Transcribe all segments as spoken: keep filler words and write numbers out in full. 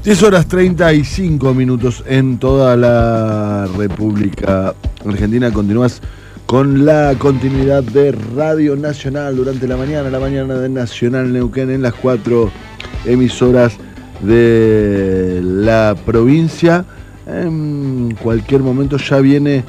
diez horas treinta y cinco minutos en toda la República Argentina. Continúas con la continuidad de Radio Nacional durante la mañana, la mañana de Nacional Neuquén en las cuatro emisoras de la provincia. En cualquier momento ya viene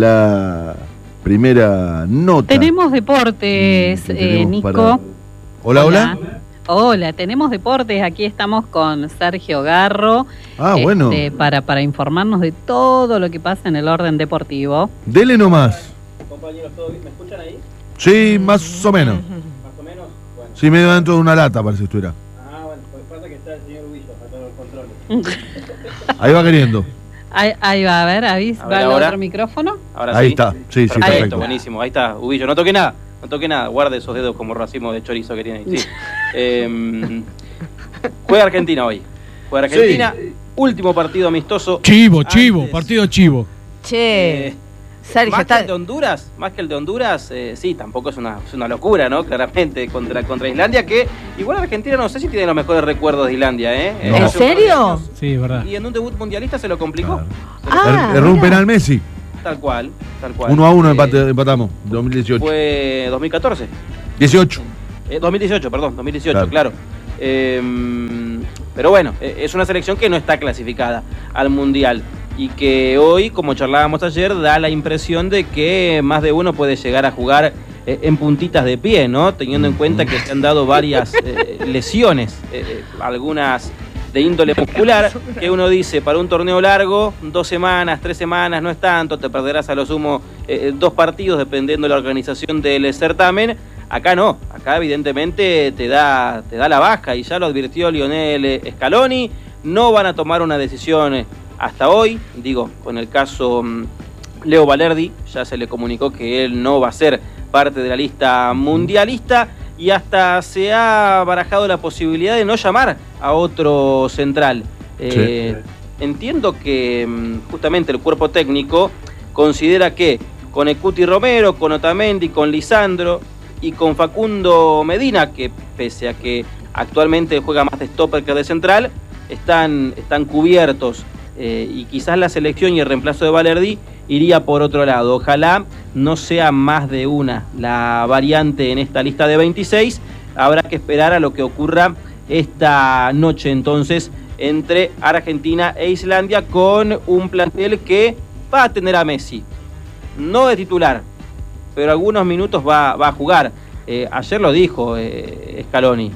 la primera nota. Tenemos deportes, mm, eh, Nico. Para... Hola, hola. hola. Hola, tenemos deportes, aquí estamos con Sergio Garro. Ah, este, bueno. Para, para informarnos de todo lo que pasa en el orden deportivo. Dele nomás. Compañeros, ¿todo bien? ¿Me escuchan ahí? Sí, más o menos. ¿Más o menos? Bueno. Sí, medio dentro de una lata, parece que estuviera. Ah, bueno, pues pasa que está el señor Huillo sacando los controles. Ahí va queriendo. Ahí, ahí va, a ver, ahí a va ver, el ahora. otro micrófono. Ahora ahí sí. está, sí, sí, perfecto, perfecto. Buenísimo, ahí está, Huillo. No toque nada, no toque nada. Guarde esos dedos como racimo de chorizo que tiene ahí. Sí. eh, juega Argentina hoy. Juega Argentina, sí. Último partido amistoso. Chivo, chivo, antes. partido chivo. Che. Eh, Sergio, más está... que el de Honduras, más que el de Honduras, eh, sí, tampoco es una, es una locura, ¿no? Claramente, contra, contra Islandia, que igual Argentina no sé si tiene los mejores recuerdos de Islandia, ¿eh? No. ¿En serio? Sí, es verdad. Y en un debut mundialista se lo complicó. Claro. Ah, Er, erró un mira. penal Messi. Tal cual, tal cual. Uno a uno Eh, empate, empatamos, dos mil dieciocho. Fue dos mil catorce. dieciocho. Eh, dos mil dieciocho, perdón, dos mil dieciocho, Claro. claro. Eh, pero bueno, eh, es una selección que no está clasificada al Mundial y que hoy, como charlábamos ayer, da la impresión de que más de uno puede llegar a jugar eh, en puntitas de pie, ¿no? Teniendo en cuenta que se han dado varias eh, lesiones, eh, algunas de índole muscular, que uno dice, para un torneo largo, dos semanas, tres semanas, no es tanto, te perderás a lo sumo eh, dos partidos, dependiendo de la organización del certamen. Acá no, acá evidentemente te da, te da la baja, y ya lo advirtió Lionel Scaloni, no van a tomar una decisión hasta hoy, digo, con el caso um, Leo Valerdi, ya se le comunicó que él no va a ser parte de la lista mundialista, y hasta se ha barajado la posibilidad de no llamar a otro central. Eh, sí. Entiendo que justamente el cuerpo técnico considera que con Ecuti Romero, con Otamendi, con Lisandro y con Facundo Medina, que pese a que actualmente juega más de stopper que de central, están, están cubiertos. Eh, y quizás la selección y el reemplazo de Valerdi iría por otro lado. Ojalá no sea más de una la variante en esta lista de veintiséis. Habrá que esperar a lo que ocurra esta noche entonces entre Argentina e Islandia, con un plantel que va a tener a Messi, no de titular, pero algunos minutos va, va a jugar. Eh, ayer lo dijo eh, Scaloni,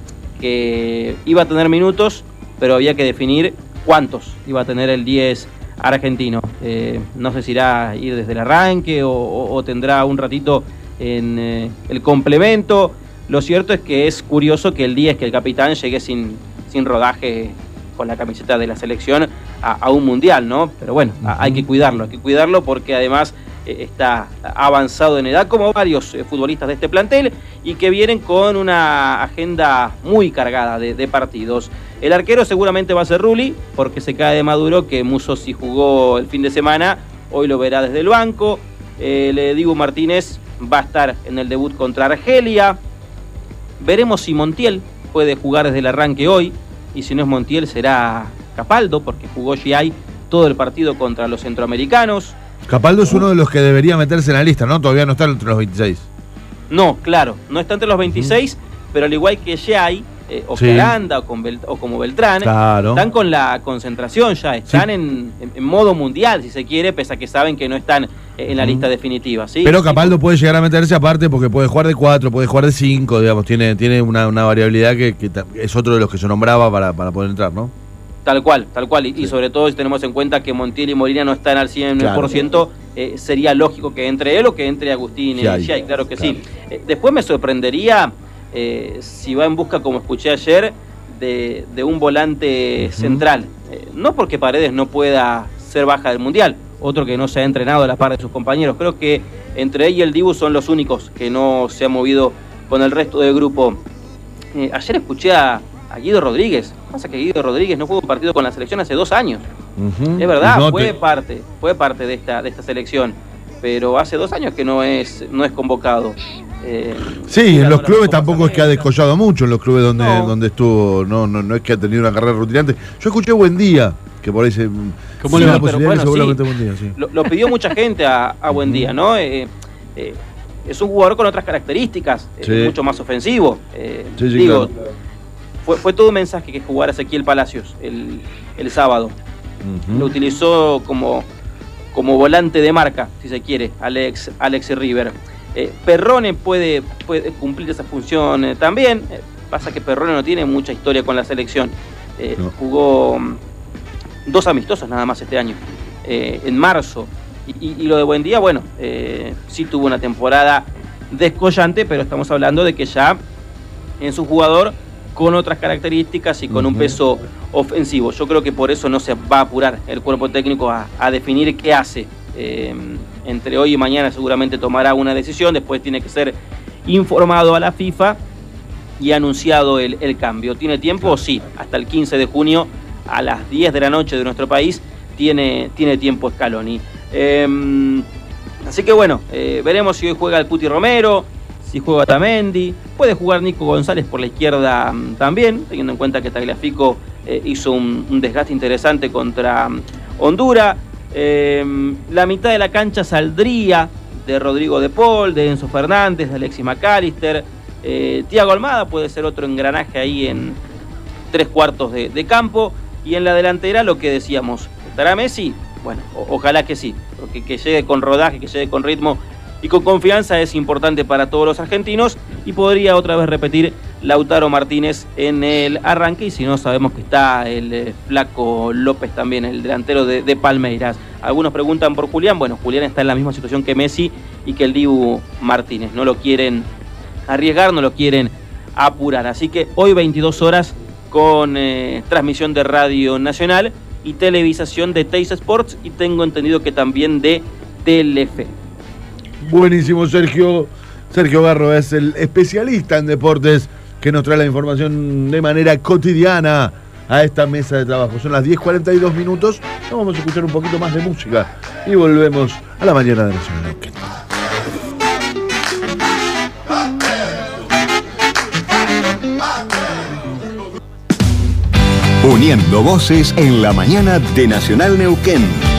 que iba a tener minutos, pero había que definir cuántos iba a tener el diez argentino. Eh, no sé si irá a ir desde el arranque o, o, o tendrá un ratito en eh, el complemento. Lo cierto es que es curioso que el diez, que el capitán, llegue sin, sin rodaje con la camiseta de la selección a, a un mundial, ¿no? Pero bueno, uh-huh. a, hay que cuidarlo, hay que cuidarlo porque además eh, está avanzado en edad, como varios eh, futbolistas de este plantel, y que vienen con una agenda muy cargada de, de partidos. El arquero seguramente va a ser Rulli, porque se cae de Maduro, que Musso sí jugó el fin de semana, hoy lo verá desde el banco. El Dibu Martínez va a estar en el debut contra Argelia. Veremos si Montiel puede jugar desde el arranque hoy, y si no es Montiel será Capaldo, porque jugó G I todo el partido contra los centroamericanos. Capaldo es uno de los que debería meterse en la lista, ¿no? Todavía no está entre los veintiséis. No, claro, no está entre los veintiséis, uh-huh. pero al igual que G I, eh, o sí. Aranda, o, con Bel- o como Beltrán, claro. están con la concentración ya, están sí. en, en, en modo mundial, si se quiere, pese a que saben que no están en la uh-huh. lista definitiva, ¿sí? Pero Capaldo sí. puede llegar a meterse aparte, porque puede jugar de cuatro, puede jugar de cinco, digamos, tiene, tiene una, una variabilidad que, que es otro de los que se nombraba para, para poder entrar, ¿no? Tal cual, tal cual, y, sí. y sobre todo si tenemos en cuenta que Montiel y Molina no están al cien por ciento, claro. eh, sería lógico que entre él o que entre Agustín y Giai, claro que claro. sí. Eh, después me sorprendería eh, si va en busca, como escuché ayer, de, de un volante uh-huh. central. Eh, no porque Paredes no pueda ser baja del Mundial, otro que no se ha entrenado a la par de sus compañeros. Creo que entre él y el Dibu son los únicos que no se han movido con el resto del grupo. Eh, ayer escuché a, a Guido Rodríguez. Pasa que Guido Rodríguez no jugó un partido con la selección hace dos años. Uh-huh. Es verdad, no fue te... parte, fue parte de esta, de esta selección. pero hace dos años que no es, no es convocado. Eh, sí, en los clubes tampoco es que ha descollado mucho, en los clubes donde, no. donde estuvo, no, no, no es que ha tenido una carrera rutinante. Yo escuché Buen Día, que por ahí se... ¿Cómo sí, le da la posibilidad bueno, seguramente sí, Buen Día, sí. Lo, lo pidió mucha gente a, a Buen Día, ¿no? Eh, eh, es un jugador con otras características, sí. eh, mucho más ofensivo. Eh, sí, sí, digo, claro. fue, fue todo un mensaje que jugara Ezequiel Palacios el, el sábado. Uh-huh. Lo utilizó como, como volante de marca, si se quiere, Alex, Alex River. Eh, Perrone puede, puede cumplir esa función eh, también. Eh, pasa que Perrone no tiene mucha historia con la selección. Eh, no. Jugó um, dos amistosos nada más este año, eh, en marzo. Y, y, y lo de Buen Día, bueno, eh, sí tuvo una temporada descollante, pero estamos hablando de que ya es un jugador con otras características y con uh-huh. un peso ofensivo. Yo creo que por eso no se va a apurar el cuerpo técnico a, a definir qué hace. Eh, entre hoy y mañana seguramente tomará una decisión, después tiene que ser informado a la FIFA y anunciado el, el cambio. ¿Tiene tiempo? Sí, hasta el quince de junio a las diez de la noche de nuestro país tiene, tiene tiempo Scaloni. Eh, así que bueno, eh, veremos si hoy juega el Cuti Romero, si juega Tamendi, puede jugar Nico González por la izquierda um, también, teniendo en cuenta que Tagliafico eh, hizo un, un desgaste interesante contra um, Honduras. Eh, la mitad de la cancha saldría de Rodrigo de Paul, de Enzo Fernández, de Alexis McAllister. Eh, Thiago Almada puede ser otro engranaje ahí en tres cuartos de, de campo. Y en la delantera lo que decíamos, ¿estará Messi? Bueno, o, ojalá que sí, porque que llegue con rodaje, que llegue con ritmo y con confianza es importante para todos los argentinos. Y podría otra vez repetir Lautaro Martínez en el arranque, y si no, sabemos que está el eh, Flaco López también, el delantero de, de Palmeiras. Algunos preguntan por Julián. Bueno, Julián está en la misma situación que Messi y que el Dibu Martínez. No lo quieren arriesgar, no lo quieren apurar. Así que hoy veintidós horas con eh, transmisión de Radio Nacional y televisación de Teis Sports, y tengo entendido que también de Telefe. Buenísimo, Sergio. Sergio Garro es el especialista en deportes que nos trae la información de manera cotidiana a esta mesa de trabajo. Son las diez cuarenta y dos minutos. Nos vamos a escuchar un poquito más de música y volvemos a la mañana de Nacional. Uniendo voces en la mañana de Nacional Neuquén.